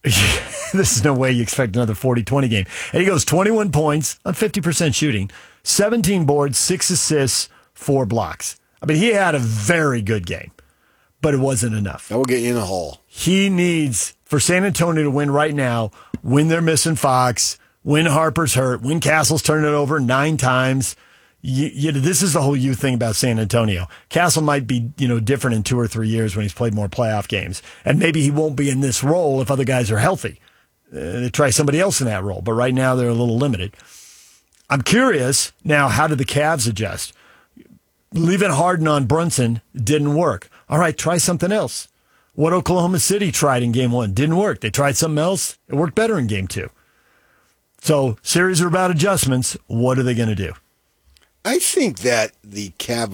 This is no way you expect another 40-20 game. And he goes 21 points on 50% shooting, 17 boards, 6 assists, 4 blocks. I mean, he had a very good game, but it wasn't enough. That will get you in the hole. He needs, for San Antonio to win right now, when they're missing Fox, when Harper's hurt, when Castle's turned it over 9 times. This is the whole youth thing about San Antonio. Castle might be, different in 2 or 3 years when he's played more playoff games. And maybe he won't be in this role if other guys are healthy. They try somebody else in that role. But right now they're a little limited. I'm curious now, how did the Cavs adjust? Leaving Harden on Brunson didn't work. All right, try something else. What Oklahoma City tried in game 1 didn't work. They tried something else. It worked better in game 2. So series are about adjustments. What are they going to do? I think that the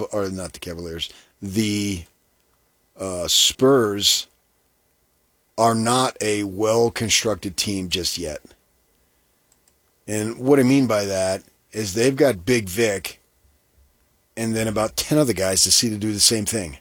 Spurs are not a well-constructed team just yet. And what I mean by that is they've got Big Vic and then about 10 other guys to see to do the same thing.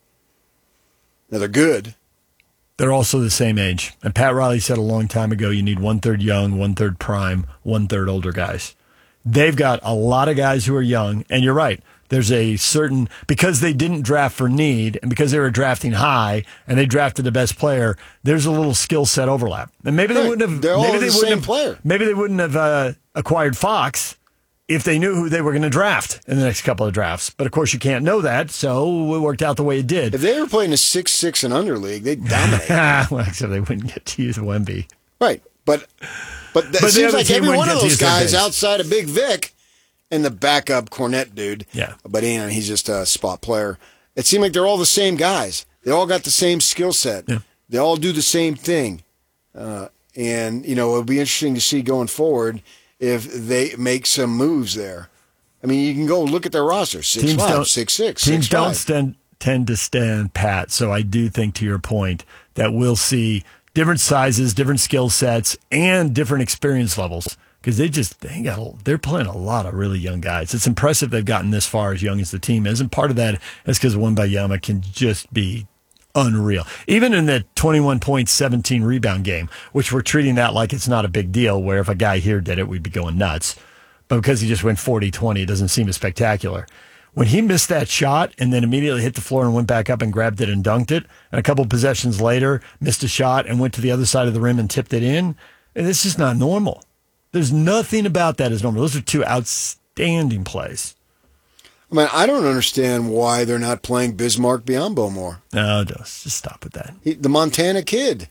Now, they're good. They're also the same age. And Pat Riley said a long time ago, you need 1/3 young, 1/3 prime, 1/3 older guys. They've got a lot of guys who are young, and you're right. There's a certain, because they didn't draft for need, and because they were drafting high, and they drafted the best player, there's a little skill set overlap. And maybe they wouldn't have. They're all the same player. Maybe they wouldn't have acquired Fox if they knew who they were going to draft in the next couple of drafts. But of course, you can't know that, so it worked out the way it did. If they were playing a 6'6" and under league, they'd dominate. Well, except they wouldn't get to use Wemby. Right, but it seems like every one of those guys outside of Big Vic and the backup Cornette dude, but he's just a spot player. It seemed like they're all the same guys. They all got the same skill set. Yeah. They all do the same thing. And, it'll be interesting to see going forward if they make some moves there. I mean, you can go look at their roster, 6'5", 6'6". Teams don't tend to stand pat, so I do think, to your point, that we'll see different sizes, different skill sets, and different experience levels. Because they're playing a lot of really young guys. It's impressive they've gotten this far as young as the team is, and part of that is because Wembayama can just be unreal. Even in the 21-point, 17-rebound game, which we're treating that like it's not a big deal, where if a guy here did it, we'd be going nuts. But because he just went 40-20, it doesn't seem as spectacular. When he missed that shot and then immediately hit the floor and went back up and grabbed it and dunked it, and a couple possessions later missed a shot and went to the other side of the rim and tipped it in, and it's just not normal. There's nothing about that as normal. Those are 2 outstanding plays. I mean, I don't understand why they're not playing Bismarck Biyombo more. No, just stop with that. The Montana kid.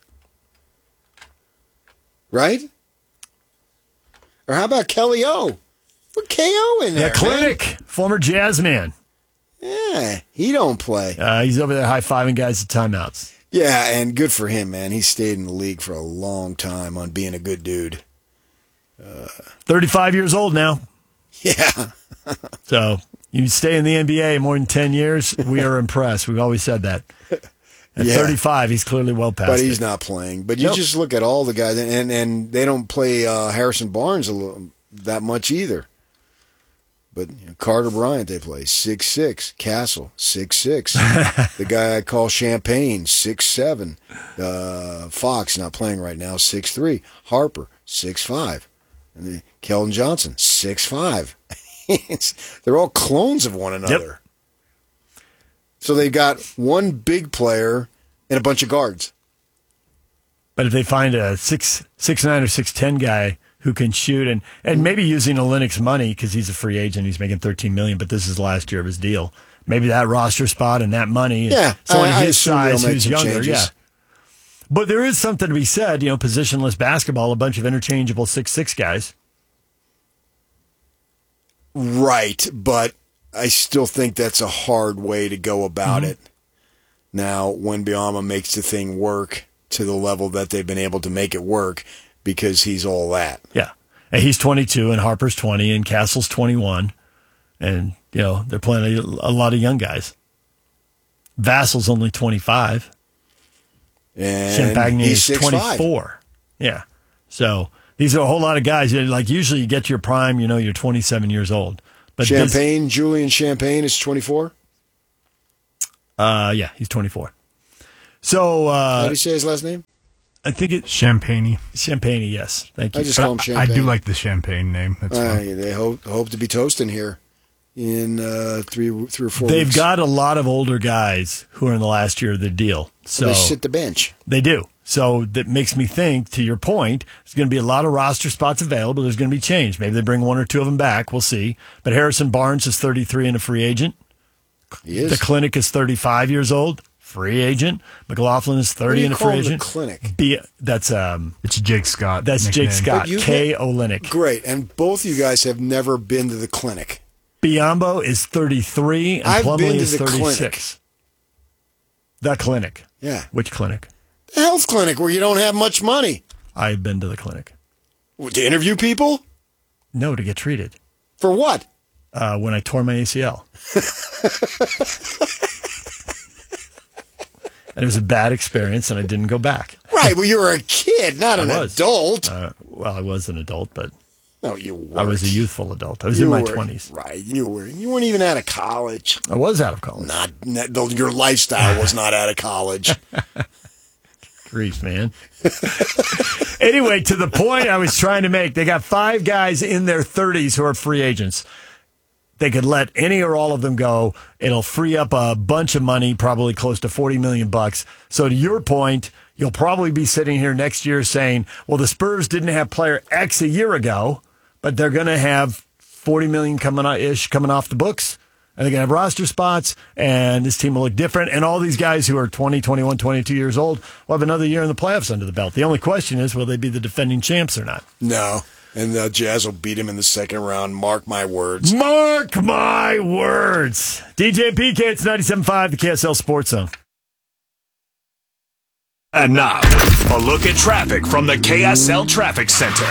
Right? Or how about Kelly O? Put KO in there. Yeah, Clinic, former Jazz man. Yeah, he don't play. He's over there high-fiving guys at timeouts. Yeah, and good for him, man. He stayed in the league for a long time on being a good dude. 35 years old now. Yeah. So you stay in the NBA more than 10 years, we are impressed. We've always said that. At 35, he's clearly well past But he's not playing. But you just look at all the guys, and they don't play Harrison Barnes that much either. But Carter Bryant, they play 6'6". Castle, 6'6". The guy I call Champagne, 6'7". Fox, not playing right now, 6'3". Harper, 6'5". And Keldon Johnson, 6'5". They're all clones of one another. Yep. So they've got one big player and a bunch of guards. But if they find a 6'9" or 6'10" guy who can shoot, and maybe using Olynyk's money because he's a free agent, he's making $13 million, but this is the last year of his deal. Maybe that roster spot and that money. Yeah, someone his size who's younger. Changes. Yeah. But there is something to be said, positionless basketball, a bunch of interchangeable 6'6" guys. Right, but I still think that's a hard way to go about it. Now, when Biyombo makes the thing work to the level that they've been able to make it work, because he's all that. Yeah. And he's 22, and Harper's 20, and Castle's 21. And, they're playing a lot of young guys. Vassal's only 25. And Champagne is 24. 5. Yeah. So these are a whole lot of guys. Like usually you get to your prime, you're 27 years old. But Julian Champagne is 24? Yeah, he's 24. So how do you say his last name? I think it's Champagne. Champagne, yes. Thank you. I just call him Champagne. I do like the Champagne name. That's fun. They hope to be toasting here in 3 or 4 They've weeks. got a lot of older guys who are in the last year of their deal. So they sit the bench. They do. So that makes me think, to your point, there's going to be a lot of roster spots available. There's going to be change. Maybe they bring 1 or 2 of them back. We'll see. But Harrison Barnes is 33 and a free agent. He is. The Clinic is 35 years old, free agent. McLaughlin is 30 and a free agent. The Clinic? That's it's Jake Scott. That's nickname. Jake Scott. K. Olynyk. Great. And both you guys have never been to the Clinic. Biombo is 33 and I've Plumlee been to is the 36. Clinic. The Clinic. Yeah. Which clinic? The health clinic where you don't have much money. I've been to the clinic. To interview people? No, to get treated. For what? When I tore my ACL. And it was a bad experience, and I didn't go back. Right. Well, you were a kid, not an adult. Well, I was an adult, but no, you weren't. I was a youthful adult. I was in my 20s. Right. You weren't even out of college. I was out of college. Your lifestyle was not out of college. Grief, man. Anyway, to the point I was trying to make, they got 5 guys in their 30s who are free agents. They could let any or all of them go. It'll free up a bunch of money, probably close to $40 million. So to your point, you'll probably be sitting here next year saying, well, the Spurs didn't have player X a year ago, but they're going to have $40 million coming off the books. And they're going to have roster spots, and this team will look different. And all these guys who are 20, 21, 22 years old will have another year in the playoffs under the belt. The only question is, will they be the defending champs or not? No. And the Jazz will beat him in the second round. Mark my words. Mark my words. DJ and PK, it's 97.5, the KSL Sports Zone. And now, a look at traffic from the KSL Traffic Center.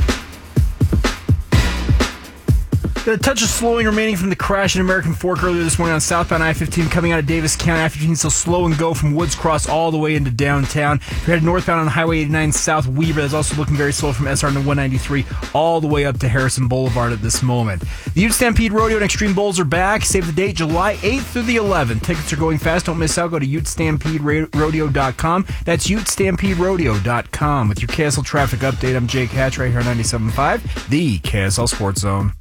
Got a touch of slowing remaining from the crash in American Fork earlier this morning on southbound I-15 coming out of Davis County. I-15 still slow and go from Woods Cross all the way into downtown. If you're headed northbound on Highway 89 South Weaver, that's also looking very slow from SR to 193 all the way up to Harrison Boulevard at this moment. The Ute Stampede Rodeo and Extreme Bowls are back. Save the date, July 8th through the 11th. Tickets are going fast. Don't miss out. Go to UteStampedeRodeo.com. That's UteStampedeRodeo.com. With your KSL traffic update, I'm Jake Hatch right here on 97.5, the KSL Sports Zone.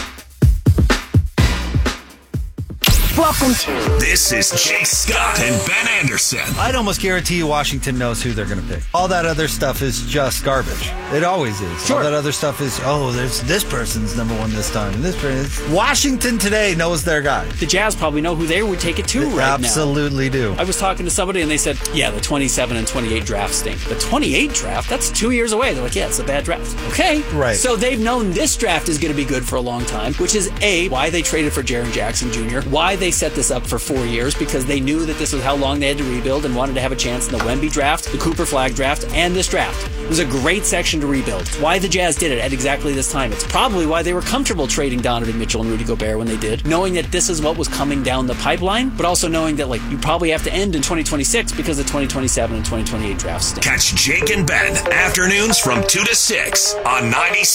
Welcome to. This is Jake Scott and Ben Anderson. I'd almost guarantee you Washington knows who they're going to pick. All that other stuff is just garbage. It always is. Sure. All that other stuff is, there's this person's number one this time. And this person. Washington today knows their guy. The Jazz probably know who they would take it to They right now. absolutely do. I was talking to somebody and they said, yeah, the 27 and 28 draft stink. The 28 draft, that's 2 years away. They're like, yeah, it's a bad draft. Okay. Right. So they've known this draft is going to be good for a long time, which is A, why they traded for Jaren Jackson Jr., why they set this up for 4 years, because they knew that this was how long they had to rebuild and wanted to have a chance in the Wemby draft, the Cooper Flag draft, and this draft. It was a great section to rebuild. It's why the Jazz did it at exactly this time. It's probably why they were comfortable trading Donovan Mitchell and Rudy Gobert when they did, knowing that this is what was coming down the pipeline, but also knowing that you probably have to end in 2026 because the 2027 and 2028 drafts stink. Catch Jake and Ben afternoons from 2 to 6 on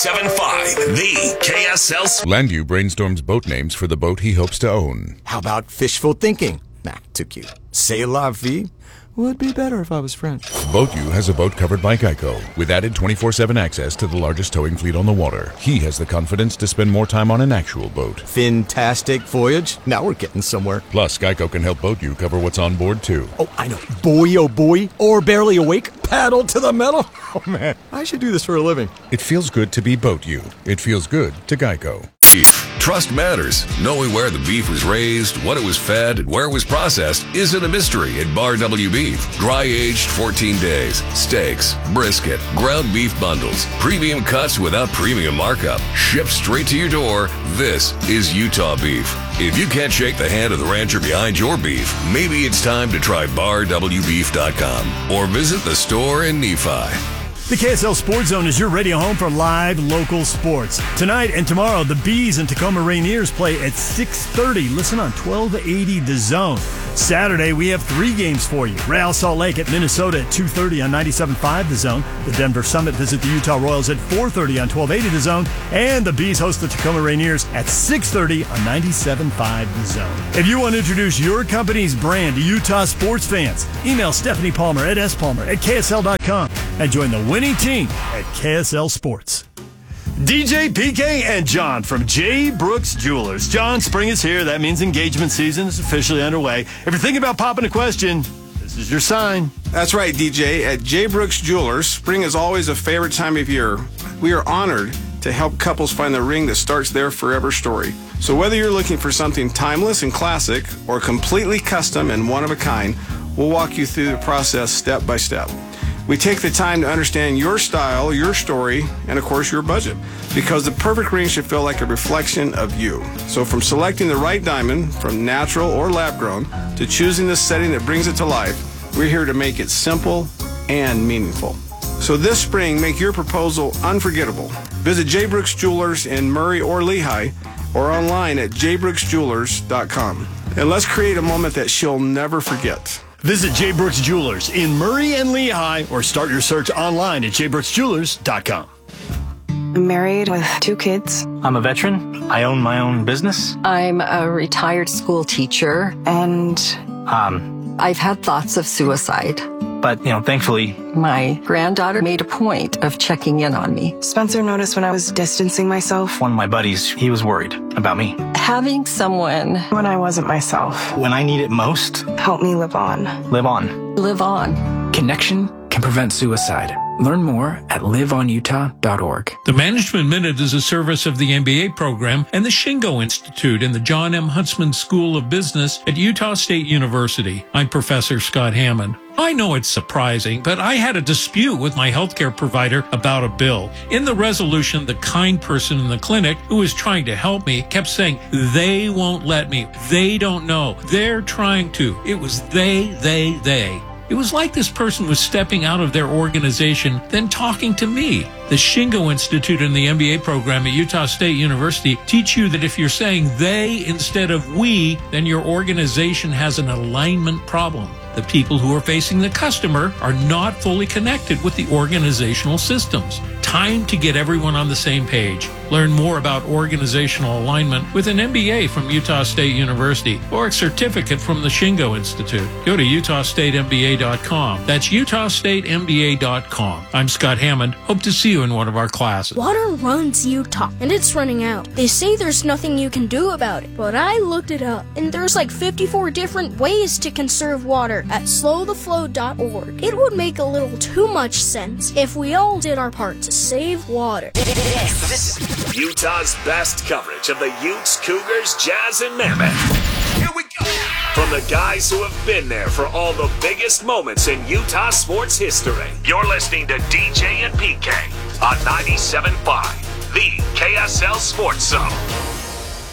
97.5, the KSL. Landu brainstorms boat names for the boat he hopes to own. How about fishful thinking? Nah, too cute. C'est la vie? Would be better if I was French. BoatU has a boat covered by Geico, with added 24/7 access to the largest towing fleet on the water. He has the confidence to spend more time on an actual boat. Fantastic voyage. Now we're getting somewhere. Plus, Geico can help BoatU cover what's on board, too. Oh, I know. Boy, oh boy. Or barely awake. Paddle to the metal. Oh, man. I should do this for a living. It feels good to be BoatU. It feels good to Geico. Trust matters. Knowing where the beef was raised, what it was fed, and where it was processed isn't a mystery at Bar W Beef. Dry-aged 14 days, steaks, brisket, ground beef bundles, premium cuts without premium markup, shipped straight to your door. This is Utah beef. If you can't shake the hand of the rancher behind your beef, maybe it's time to try BarWBeef.com or visit the store in Nephi. The KSL Sports Zone is your radio home for live local sports. Tonight and tomorrow, the Bees and Tacoma Rainiers play at 6:30. Listen on 1280 The Zone. Saturday, we have 3 games for you. Real Salt Lake at Minnesota at 2:30 on 97.5 The Zone. The Denver Summit visit the Utah Royals at 4:30 on 1280 The Zone. And the Bees host the Tacoma Rainiers at 6:30 on 97.5 The Zone. If you want to introduce your company's brand to Utah sports fans, email Stephanie Palmer at spalmer@ksl.com and join the winning team at KSL Sports. DJ, PK, and John from J. Brooks Jewelers. John, spring is here. That means engagement season is officially underway. If you're thinking about popping a question, this is your sign. That's right, DJ. At J. Brooks Jewelers, spring is always a favorite time of year. We are honored to help couples find the ring that starts their forever story. So whether you're looking for something timeless and classic or completely custom and one of a kind, we'll walk you through the process step by step. We take the time to understand your style, your story, and of course your budget, because the perfect ring should feel like a reflection of you. So from selecting the right diamond, from natural or lab grown, to choosing the setting that brings it to life, we're here to make it simple and meaningful. So this spring, make your proposal unforgettable. Visit J. Brooks Jewelers in Murray or Lehigh, or online at jbrooksjewelers.com. And let's create a moment that she'll never forget. Visit J. Brooks Jewelers in Murray and Lehigh, or start your search online at jbrooksjewelers.com. I'm married with 2 kids. I'm a veteran. I own my own business. I'm a retired school teacher. And I've had thoughts of suicide. But, thankfully, my granddaughter made a point of checking in on me. Spencer noticed when I was distancing myself. One of my buddies, he was worried about me. Having someone when I wasn't myself. When I need it most. Help me live on. Live on. Live on. Connection can prevent suicide. Learn more at liveonutah.org. The Management Minute is a service of the MBA program and the Shingo Institute in the John M. Huntsman School of Business at Utah State University. I'm Professor Scott Hammond. I know it's surprising, but I had a dispute with my healthcare provider about a bill. In the resolution, the kind person in the clinic who was trying to help me kept saying, they won't let me. They don't know. They're trying to. It was they. It was like this person was stepping out of their organization, then talking to me. The Shingo Institute and the MBA program at Utah State University teach you that if you're saying they instead of we, then your organization has an alignment problem. The people who are facing the customer are not fully connected with the organizational systems. Time to get everyone on the same page. Learn more about organizational alignment with an MBA from Utah State University or a certificate from the Shingo Institute. Go to utahstatemba.com. That's utahstatemba.com. I'm Scott Hammond. Hope to see you in one of our classes. Water runs Utah, and it's running out. They say there's nothing you can do about it, but I looked it up, and there's like 54 different ways to conserve water at slowtheflow.org. It would make a little too much sense if we all did our part to save water. This is Utah's best coverage of the Utes, Cougars, Jazz, and Mammoth. Here we go. From the guys who have been there for all the biggest moments in Utah sports history. You're listening to DJ and PK on 97.5, the KSL Sports Zone.